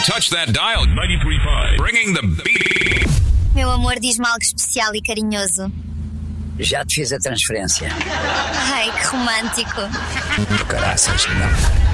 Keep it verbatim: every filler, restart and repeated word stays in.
Don't touch that dial. ninety-three point five. Bringing the beat. Meu amor, diz-me algo especial e carinhoso. Já te fiz a transferência. Ai, que romântico. Caraças, não.